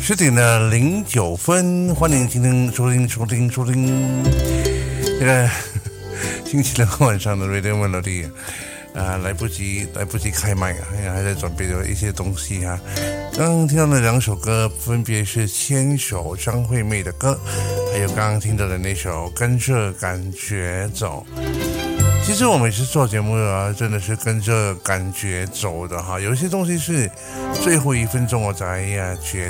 10:09，欢迎今天收听这个星期六晚上的 Radio Melody 来不及开麦啊，还在准备着一些东西啊。刚刚听到的两首歌分别是牵手张惠妹的歌，还有刚刚听到的那首跟着感觉走。其实我每次做节目啊，真的是跟着感觉走的哈。有一些东西是最后1分钟我才决